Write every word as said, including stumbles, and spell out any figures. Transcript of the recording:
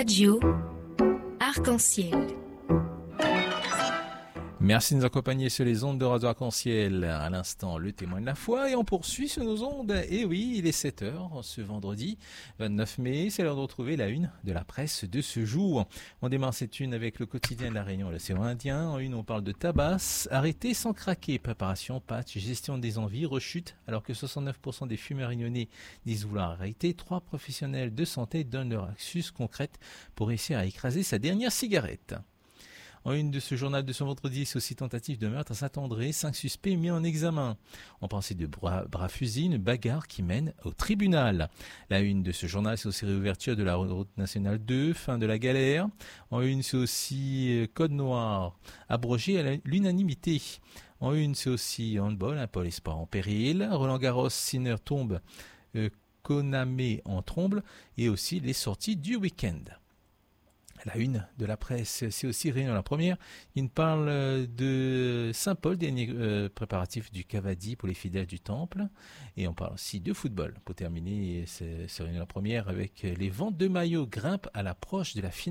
Radio Arc-en-Ciel. Merci de nous accompagner sur les ondes de Radio Arc-en-Ciel. À l'instant, le témoin de la foi. Et on poursuit sur nos ondes. Et oui, il est sept heures ce vendredi vingt-neuf mai. C'est l'heure de retrouver la une de la presse de ce jour. On démarre cette une avec le quotidien de la Réunion et l'océan Indien. En une, on parle de tabac. Arrêté sans craquer. Préparation, patch, gestion des envies, rechute. Alors que soixante-neuf pour cent des fumeurs réunionnais disent vouloir arrêter, trois professionnels de santé donnent leur astuce concrète pour réussir à écraser sa dernière cigarette. En une de ce journal de ce vendredi, c'est aussi tentative de meurtre à Saint-André, cinq suspects mis en examen. On pensait de bras, bras fusils, une bagarre qui mène au tribunal. La une de ce journal, c'est aussi réouverture de la route nationale deux, fin de la galère. En une, c'est aussi code noir, abrogé à l'unanimité. En une, c'est aussi handball, un pôle espoir en péril. Roland Garros, Sinner tombe, euh, Koname en tromble. Et aussi les sorties du week-end. La une de la presse, c'est aussi Réunion la première. Il parle de Saint-Paul, dernier euh, préparatif du Cavadi pour les fidèles du Temple. Et on parle aussi de football. Pour terminer, c'est, c'est Réunion la première avec les ventes de maillots grimpent à l'approche de la finale.